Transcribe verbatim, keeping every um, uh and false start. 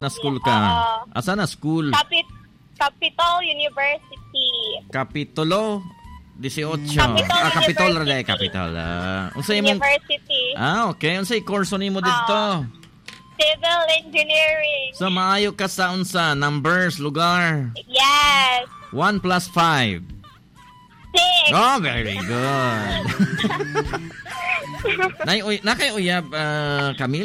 Na school ka? Oo. Asa na school? Capit Capitol University. Capitolo eighteen. Capitol Ah, Capitol University. ra Capitol. Ah, unsay imong University. Ah, okay. Unsay course nimo dito? Civil Engineering. So maayo ka sa unsa? Numbers, lugar. Yes. one plus five. Six. Oh, very good. Nay, uy, na kay uyab, uh, Camille.